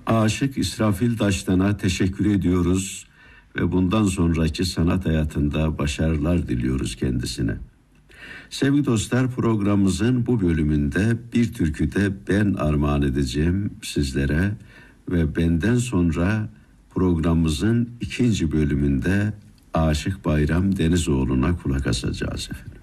Aşık İsrafil Daştan'a teşekkür ediyoruz ve bundan sonraki sanat hayatında başarılar diliyoruz kendisine. Sevgili dostlar, programımızın bu bölümünde bir türkü de ben armağan edeceğim sizlere ve benden sonra programımızın ikinci bölümünde Aşık Bayram Denizoğlu'na kulak asacağız efendim.